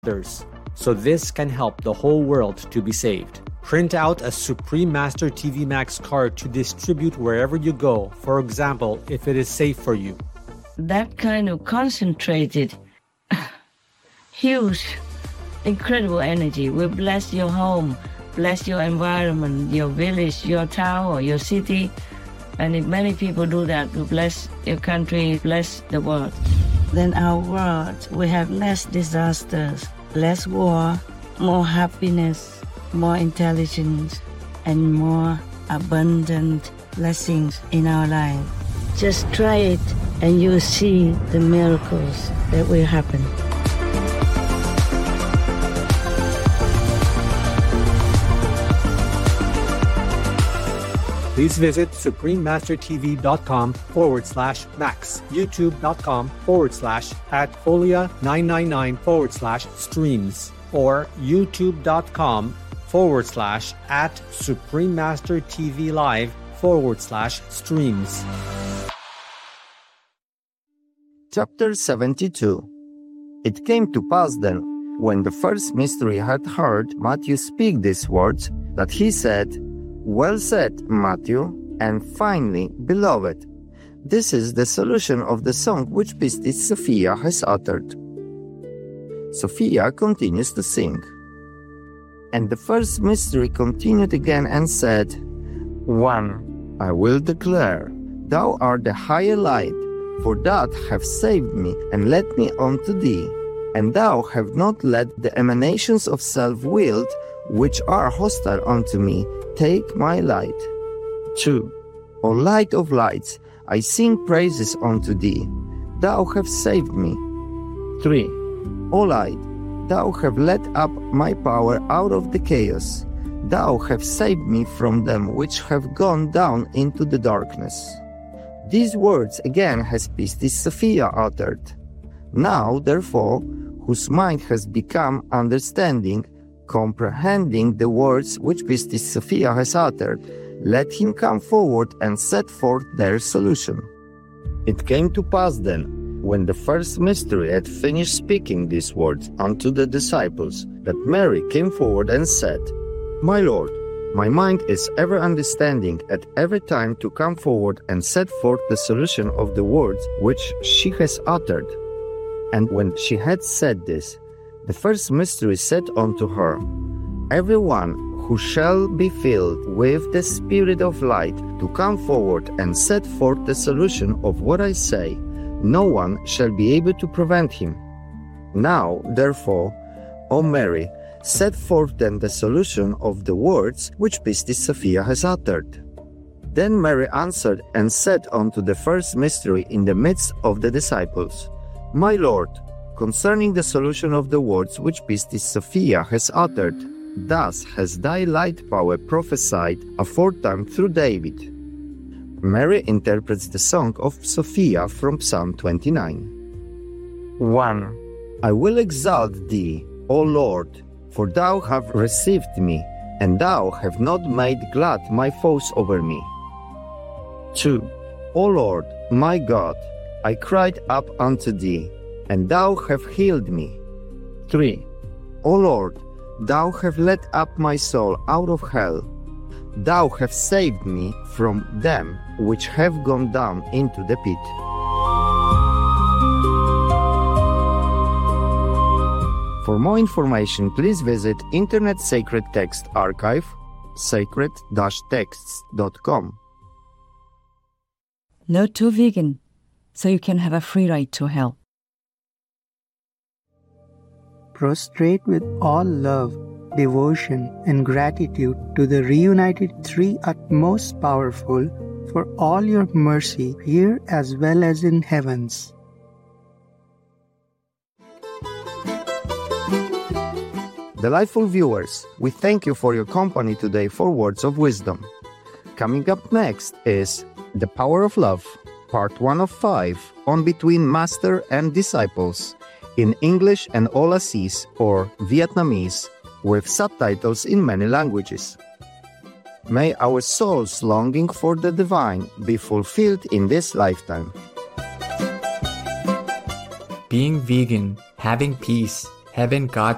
others. So this can help the whole world to be saved. Print out a Supreme Master TV Max card to distribute wherever you go, for example, if it is safe for you. That kind of concentrated, huge, incredible energy will bless your home, bless your environment, your village, your town, or your city. And if many people do that, will bless your country, bless the world. Then our world will have less disasters, less war, more happiness, more intelligence, and more abundant blessings in our life. Just try it and you'll see the miracles that will happen. Please visit suprememastertv.com/max, youtube.com/@folia999/streams, or youtube.com/suprememastertvlive/streams. Chapter 72. It came to pass then, when the first mystery had heard Matthew speak these words, that he said, "Well said, Matthew, and finally, beloved, this is the solution of the song which Pistis Sophia has uttered." Sophia continues to sing. And the first mystery continued again and said, "One, I will declare, thou art the higher light, for that have saved me and led me unto thee, and thou have not let the emanations of self-willed, which are hostile unto me, take my light. 2. O light of lights, I sing praises unto thee, thou have saved me. 3. O light, thou have led up my power out of the chaos, thou have saved me from them which have gone down into the darkness. These words again has Pistis Sophia uttered. Now, therefore, whose mind has become understanding, comprehending the words which Pistis Sophia has uttered, let him come forward and set forth their solution. It came to pass then, when the first mystery had finished speaking these words unto the disciples, that Mary came forward and said, My Lord, my mind is ever understanding at every time to come forward and set forth the solution of the words which she has uttered. And when she had said this, the first mystery said unto her, Every one who shall be filled with the Spirit of light to come forward and set forth the solution of what I say, no one shall be able to prevent him. Now, therefore, O Mary, set forth then the solution of the words which Pistis Sophia has uttered. Then Mary answered and said unto the first mystery in the midst of the disciples, My Lord, concerning the solution of the words which Pistis Sophia has uttered, thus has thy light power prophesied aforetime through David. Mary interprets the song of Sophia from Psalm 29. 1. I will exalt thee, O Lord, for thou hast received me, and thou hast not made glad my foes over me. 2. O Lord, my God, I cried up unto thee, and thou hast healed me. 3. O Lord, thou hast led up my soul out of hell. Thou hast saved me from them which have gone down into the pit. For more information, please visit Internet Sacred Text Archive, sacred-texts.com. No to vegan, so you can have a free ride to hell. Prostrate with all love, devotion, and gratitude to the reunited Three Utmost Powerful for all your mercy here as well as in heavens. Delightful viewers, we thank you for your company today for Words of Wisdom. Coming up next is The Power of Love, Part 1 of 5, on Between Master and Disciples, in English and Aulacese or Vietnamese, with subtitles in many languages. May our soul's longing for the divine be fulfilled in this lifetime. Being vegan, having peace, having God